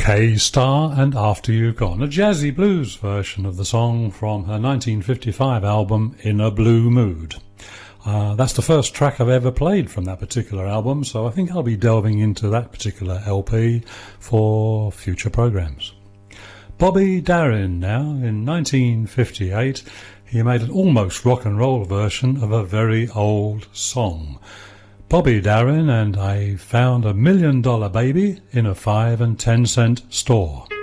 K-Star and After You've Gone, a jazzy blues version of the song from her 1955 album In a Blue Mood. That's the first track I've ever played from that particular album, so I think I'll be delving into that particular LP for future programs. Bobby Darin now, in 1958, he made an almost rock and roll version of a very old song. Bobby Darin and I Found $1 Million Baby in a 5 and 10 cent store.